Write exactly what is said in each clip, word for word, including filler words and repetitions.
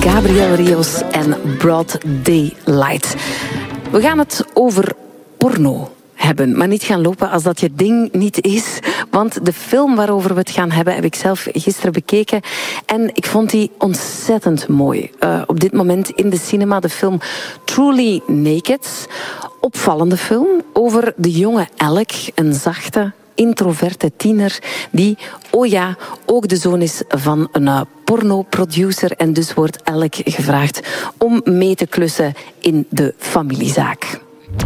Gabriel Rios en Broad Daylight. We gaan het over porno hebben, maar niet gaan lopen als dat je ding niet is. Want de film waarover we het gaan hebben, heb ik zelf gisteren bekeken. En ik vond die ontzettend mooi. Uh, op dit moment in de cinema de film Truly Naked. Opvallende film over de jonge Alec, een zachte, introverte tiener die, oh ja, ook de zoon is van een uh, pornoproducer. En dus wordt Alec gevraagd om mee te klussen in de familiezaak.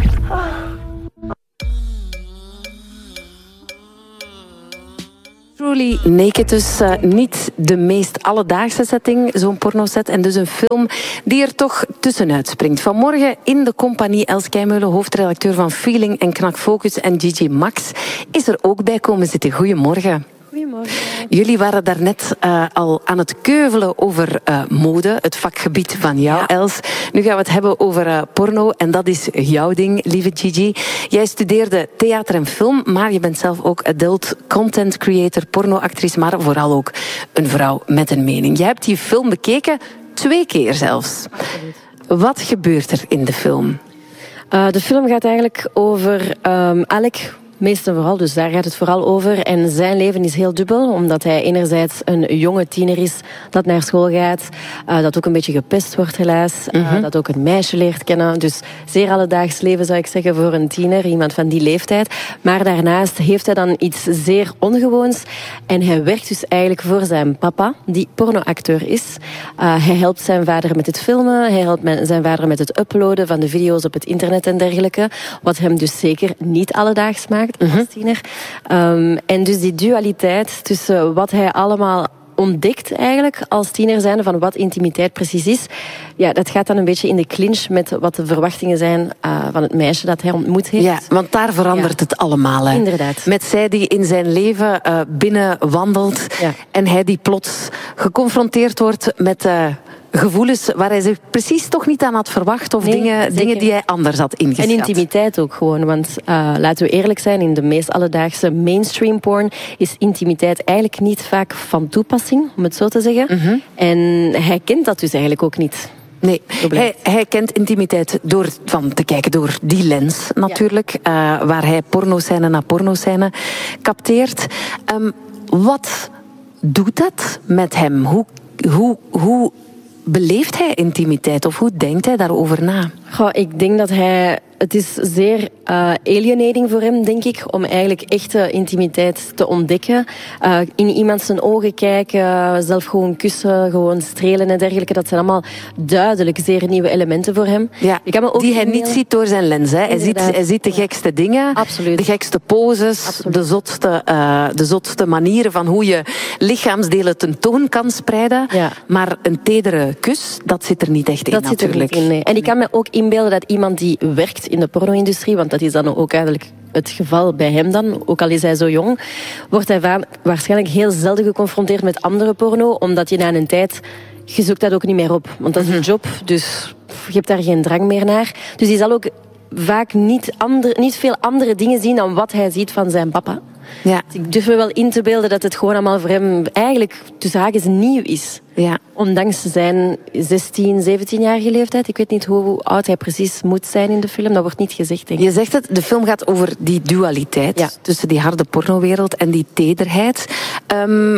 Truly Naked, dus uh, niet de meest alledaagse setting, zo'n pornoset. En dus een film die er toch tussenuit springt. Vanmorgen in de compagnie Els Keimeulen, hoofdredacteur van Feeling en Knak Focus. En Gigi Max is er ook bij komen zitten. Goedemorgen. Goedemorgen. Jullie waren daarnet uh, al aan het keuvelen over uh, mode, het vakgebied van jou, ja. Els. Nu gaan we het hebben over uh, porno en dat is jouw ding, lieve Gigi. Jij studeerde theater en film, maar je bent zelf ook adult content creator, pornoactrice, maar vooral ook een vrouw met een mening. Jij hebt die film bekeken, twee keer zelfs. Absoluut. Wat gebeurt er in de film? Uh, de film gaat eigenlijk over um, Alec. Meest en vooral, dus daar gaat het vooral over. En zijn leven is heel dubbel, omdat hij enerzijds een jonge tiener is dat naar school gaat, uh, dat ook een beetje gepest wordt helaas, mm-hmm. uh, dat ook een meisje leert kennen. Dus zeer alledaags leven zou ik zeggen voor een tiener, iemand van die leeftijd. Maar daarnaast heeft hij dan iets zeer ongewoons. En hij werkt dus eigenlijk voor zijn papa, die pornoacteur is. Uh, hij helpt zijn vader met het filmen, hij helpt zijn vader met het uploaden van de video's op het internet en dergelijke. Wat hem dus zeker niet alledaags maakt. Mm-hmm. Als tiener. Um, en dus die dualiteit tussen wat hij allemaal ontdekt eigenlijk als tiener zijnde van wat intimiteit precies is, ja, dat gaat dan een beetje in de clinch met wat de verwachtingen zijn uh, van het meisje dat hij ontmoet heeft. Ja, want daar verandert ja. het allemaal. Hè. Inderdaad. Met zij die in zijn leven uh, binnen wandelt ja. en hij die plots geconfronteerd wordt met Uh, gevoelens waar hij zich precies toch niet aan had verwacht of nee, dingen, dingen die hij anders had ingeschat. En intimiteit ook gewoon, want uh, laten we eerlijk zijn, in de meest alledaagse mainstream porn is intimiteit eigenlijk niet vaak van toepassing, om het zo te zeggen. Mm-hmm. En hij kent dat dus eigenlijk ook niet. Nee, hij, hij kent intimiteit door van te kijken door die lens natuurlijk, ja. uh, waar hij pornoscène na pornoscène capteert. Um, wat doet dat met hem? Hoe, hoe, hoe beleeft hij intimiteit of hoe denkt hij daarover na? Goh, ik denk dat hij... Het is zeer uh, alienating voor hem, denk ik, om eigenlijk echte intimiteit te ontdekken. Uh, in iemand zijn ogen kijken, zelf gewoon kussen, gewoon strelen en dergelijke. Dat zijn allemaal duidelijk zeer nieuwe elementen voor hem. Ja, ik kan me ook die hij niet ziet door zijn lens. Hè. Hij, ziet, hij ziet de gekste dingen, Absoluut. de gekste poses, de zotste, uh, de zotste manieren van hoe je lichaamsdelen tentoon kan spreiden. Ja. Maar een tedere kus, dat zit er niet echt in dat natuurlijk. Zit er niet in, nee. En ik kan me ook inbeelden dat iemand die werkt in de porno-industrie, want dat is dan ook eigenlijk het geval bij hem dan, ook al is hij zo jong, wordt hij va- waarschijnlijk heel zelden geconfronteerd met andere porno, omdat je na een tijd, je zoekt dat ook niet meer op. Want dat is een job, dus je hebt daar geen drang meer naar. Dus hij zal ook vaak niet, andere, niet veel andere dingen zien dan wat hij ziet van zijn papa. Ja. Dus ik durf me wel in te beelden dat het gewoon allemaal voor hem eigenlijk tussen haakjes nieuw is. Ja. Ondanks zijn zestien, zeventienjarige leeftijd. Ik weet niet hoe oud hij precies moet zijn in de film. Dat wordt niet gezegd, denk ik. Je zegt het, de film gaat over die dualiteit ja. tussen die harde pornowereld en die tederheid. Um,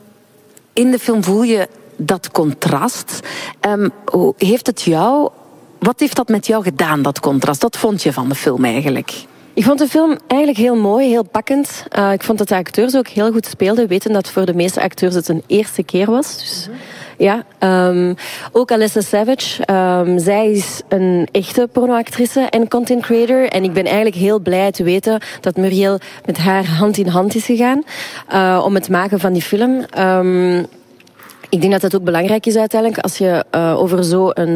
in de film voel je dat contrast. Um, heeft het jou... Wat heeft dat met jou gedaan, dat contrast? Wat vond je van de film eigenlijk? Ik vond de film eigenlijk heel mooi, heel pakkend. Uh, ik vond dat de acteurs ook heel goed speelden. Weten dat voor de meeste acteurs het een eerste keer was. Dus, mm-hmm. ja, um, ook Alessa Savage. Um, zij is een echte pornoactrice en content creator. En ik ben eigenlijk heel blij te weten dat Muriel met haar hand in hand is gegaan. Uh, om het maken van die film. Um, ik denk dat dat ook belangrijk is uiteindelijk. Als je uh, over zo'n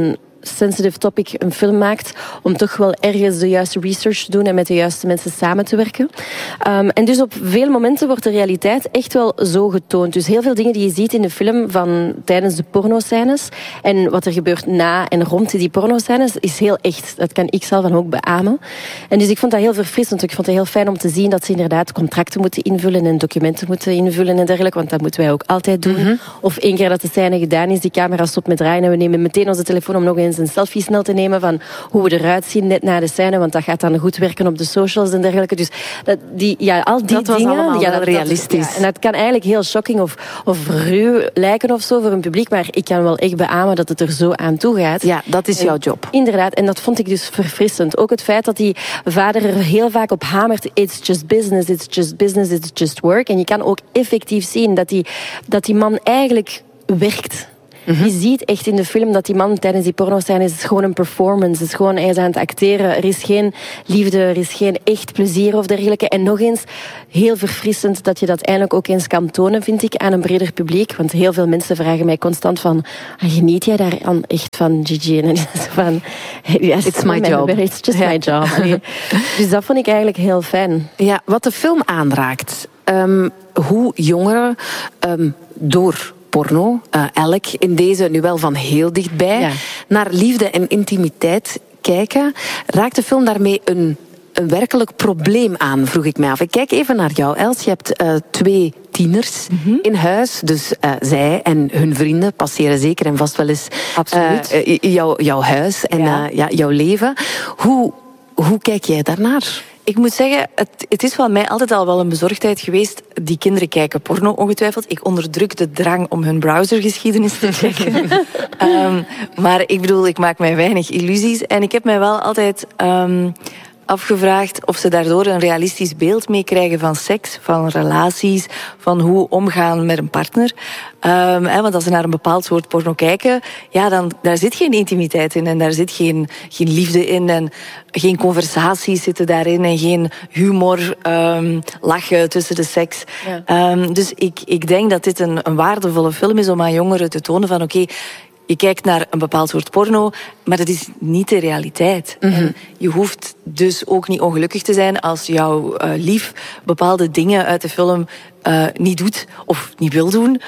sensitive topic een film maakt, om toch wel ergens de juiste research te doen en met de juiste mensen samen te werken. Um, en dus op veel momenten wordt de realiteit echt wel zo getoond. Dus heel veel dingen die je ziet in de film van tijdens de pornoscènes en wat er gebeurt na en rond die pornoscènes is heel echt. Dat kan ik zelf dan ook beamen. En dus ik vond dat heel verfrissend. Ik vond het heel fijn om te zien dat ze inderdaad contracten moeten invullen en documenten moeten invullen en dergelijke, want dat moeten wij ook altijd doen. Mm-hmm. Of één keer dat de scène gedaan is, die camera stopt met draaien en we nemen meteen onze telefoon om nog eens een selfie snel te nemen van hoe we eruit zien net na de scène, want dat gaat dan goed werken op de socials en dergelijke. Dus dat, die, ja, al die dat was dingen, allemaal ja, wel dat, realistisch. Dat, ja, en dat kan eigenlijk heel shocking of, of ruw lijken of zo voor een publiek, maar ik kan wel echt beamen dat het er zo aan toe gaat. Ja, dat is en, jouw job. Inderdaad, en dat vond ik dus verfrissend. Ook het feit dat die vader er heel vaak op hamert, it's just business, it's just business, it's just work. En je kan ook effectief zien dat die, dat die man eigenlijk werkt. Mm-hmm. Je ziet echt in de film dat die man tijdens die pornoscène is gewoon een performance. Het is gewoon, hij is aan het acteren. Er is geen liefde, er is geen echt plezier of dergelijke. En nog eens, heel verfrissend dat je dat eindelijk ook eens kan tonen, vind ik, aan een breder publiek. Want heel veel mensen vragen mij constant van, geniet jij daar aan echt van, Gigi? En van, yes, it's my job. It's just my job. Allee. Dus dat vond ik eigenlijk heel fijn. Ja, wat de film aanraakt, um, hoe jongeren um, door porno, uh, elk in deze nu wel van heel dichtbij, ja. naar liefde en intimiteit kijken, raakt de film daarmee een, een werkelijk probleem aan, vroeg ik mij af. Ik kijk even naar jou, Els. Je hebt uh, twee tieners mm-hmm. in huis, dus uh, zij en hun vrienden passeren zeker en vast wel eens uh, uh, jou, jouw huis en ja. Uh, ja, jouw leven. Hoe, hoe kijk jij daarnaar? Ik moet zeggen, het, het is wel mij altijd al wel een bezorgdheid geweest. Die kinderen kijken porno, ongetwijfeld. Ik onderdruk de drang om hun browsergeschiedenis te checken. um, maar ik bedoel, ik maak mij weinig illusies. En ik heb mij wel altijd um, afgevraagd of ze daardoor een realistisch beeld meekrijgen van seks, van relaties, van hoe omgaan met een partner. Um, hè, want als ze naar een bepaald soort porno kijken, ja, dan daar zit geen intimiteit in en daar zit geen, geen liefde in en geen conversaties zitten daarin en geen humor, um, lachen tussen de seks. Ja. Um, dus ik, ik denk dat dit een, een waardevolle film is om aan jongeren te tonen van oké, okay, je kijkt naar een bepaald soort porno, maar dat is niet de realiteit. Mm-hmm. En je hoeft dus ook niet ongelukkig te zijn als jouw uh, lief bepaalde dingen uit de film uh, niet doet of niet wil doen.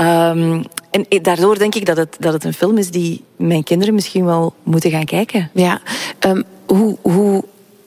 Um, en daardoor denk ik dat het, dat het een film is die mijn kinderen misschien wel moeten gaan kijken. Ja, um, hoe... hoe...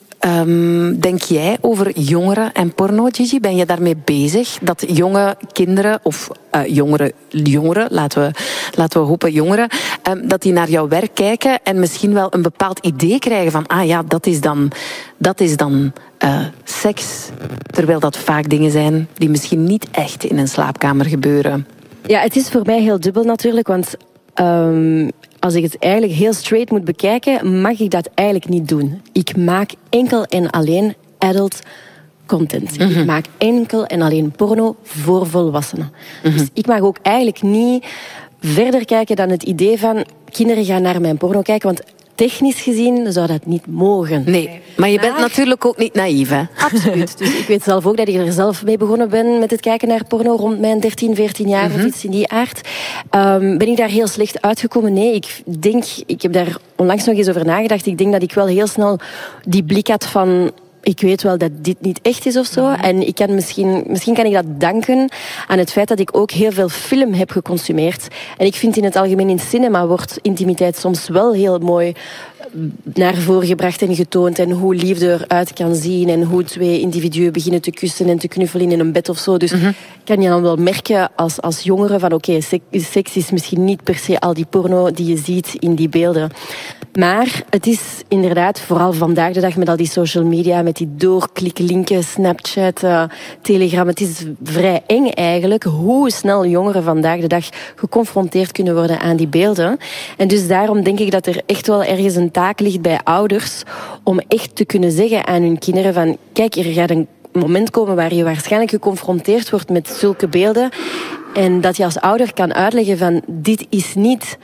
Um, denk jij over jongeren en porno, Gigi? Ben je daarmee bezig? Dat jonge kinderen, of uh, jongeren, jongeren laten, we, laten we hopen jongeren, um, dat die naar jouw werk kijken en misschien wel een bepaald idee krijgen van, ah ja, dat is dan, dat is dan uh, seks. Terwijl dat vaak dingen zijn die misschien niet echt in een slaapkamer gebeuren. Ja, het is voor mij heel dubbel natuurlijk, want Um, als ik het eigenlijk heel straight moet bekijken, mag ik dat eigenlijk niet doen. Ik maak enkel en alleen adult content. Mm-hmm. Ik maak enkel en alleen porno voor volwassenen. Mm-hmm. Dus ik mag ook eigenlijk niet verder kijken dan het idee van kinderen gaan naar mijn porno kijken, want technisch gezien zou dat niet mogen. Nee, maar je maar... bent natuurlijk ook niet naïef, hè? Absoluut. Dus ik weet zelf ook dat ik er zelf mee begonnen ben met het kijken naar porno rond mijn dertien, veertien jaar mm-hmm. of iets in die aard. Um, ben ik daar heel slecht uitgekomen? Nee, ik denk, ik heb daar onlangs nog eens over nagedacht. Ik denk dat ik wel heel snel die blik had van, ik weet wel dat dit niet echt is of zo. Mm-hmm. En ik kan misschien, misschien kan ik dat danken aan het feit dat ik ook heel veel film heb geconsumeerd. En ik vind in het algemeen in cinema wordt intimiteit soms wel heel mooi naar voren gebracht en getoond. En hoe liefde eruit kan zien. En hoe twee individuen beginnen te kussen en te knuffelen in een bed of zo. Dus mm-hmm. kan je dan wel merken als, als jongere van oké, okay, seks is misschien niet per se al die porno die je ziet in die beelden. Maar het is inderdaad, vooral vandaag de dag met al die social media, met die doorkliklinken, Snapchat, uh, Telegram. Het is vrij eng eigenlijk hoe snel jongeren vandaag de dag geconfronteerd kunnen worden aan die beelden. En dus daarom denk ik dat er echt wel ergens een taak ligt bij ouders om echt te kunnen zeggen aan hun kinderen van kijk, er gaat een moment komen waar je waarschijnlijk geconfronteerd wordt met zulke beelden. En dat je als ouder kan uitleggen van dit is niet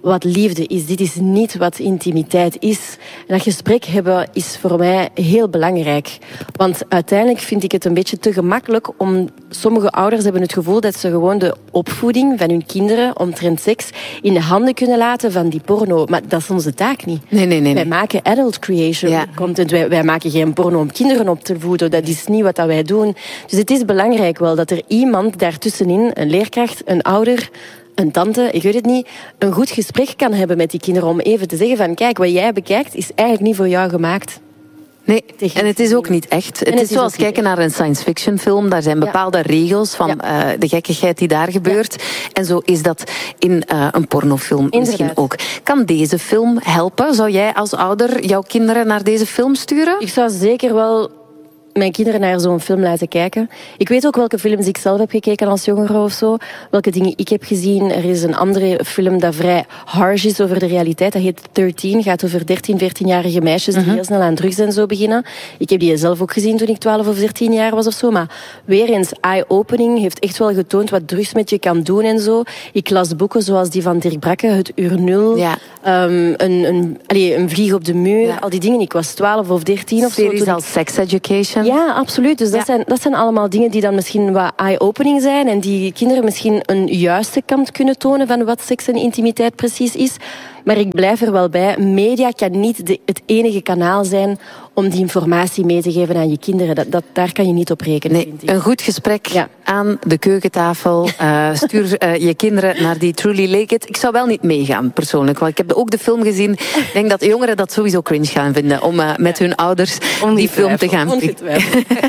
wat liefde is. Dit is niet wat intimiteit is. En dat gesprek hebben is voor mij heel belangrijk. Want uiteindelijk vind ik het een beetje te gemakkelijk om... Sommige ouders hebben het gevoel dat ze gewoon de opvoeding van hun kinderen omtrent seks in de handen kunnen laten van die porno. Maar dat is onze taak niet. Nee, nee, nee. Wij nee. maken adult creation Ja. content. Wij, wij maken geen porno om kinderen op te voeden. Dat is niet wat dat wij doen. Dus het is belangrijk wel dat er iemand daartussenin, een leerkracht, een ouder, een tante, ik weet het niet, een goed gesprek kan hebben met die kinderen om even te zeggen van kijk, wat jij bekijkt is eigenlijk niet voor jou gemaakt. Nee, en het is ook niet echt. Het, het is is zoals ook niet kijken naar een science fiction film. Daar zijn bepaalde regels van Ja. uh, de gekkigheid die daar gebeurt. Ja. En zo is dat in uh, een pornofilm Inderdaad. misschien ook. Kan deze film helpen? Zou jij als ouder jouw kinderen naar deze film sturen? Ik zou zeker wel mijn kinderen naar zo'n film laten kijken. Ik weet ook welke films ik zelf heb gekeken als jongere of zo. Welke dingen ik heb gezien. Er is een andere film dat vrij harsh is over de realiteit. Dat heet dertien. Gaat over dertien, veertienjarige meisjes die uh-huh. heel snel aan drugs en zo beginnen. Ik heb die zelf ook gezien toen ik twaalf of dertien jaar was of zo. Maar weer eens, eye-opening heeft echt wel getoond wat drugs met je kan doen en zo. Ik las boeken zoals die van Dirk Brakke, Het Uur Nul. Ja. Um, een, een, allez, een vlieg op de muur. Ja. Al die dingen. Ik was twaalf of dertien of zo. Series als Sex Education. Ja, absoluut. Dus dat, ja. zijn, dat zijn allemaal dingen die dan misschien wat eye-opening zijn en die kinderen misschien een juiste kant kunnen tonen van wat seks en intimiteit precies is. Maar ik blijf er wel bij. Media kan niet de, het enige kanaal zijn om die informatie mee te geven aan je kinderen. Dat, dat, daar kan je niet op rekenen. Nee, een goed gesprek ja. aan de keukentafel. Uh, stuur uh, je kinderen naar die Truly Lake It. Ik zou wel niet meegaan, persoonlijk. Want ik heb ook de film gezien. Ik denk dat jongeren dat sowieso cringe gaan vinden. Om uh, met ja. hun ouders om die film te gaan kijken.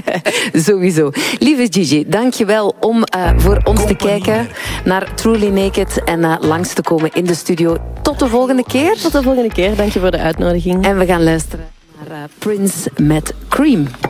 Sowieso. Lieve Gigi, dank je wel om uh, voor ons te kijken naar Truly Naked. En uh, langs te komen in de studio. Tot de volgende keer. Tot de volgende keer. Dank je voor de uitnodiging. En we gaan luisteren naar uh, Prince met Cream.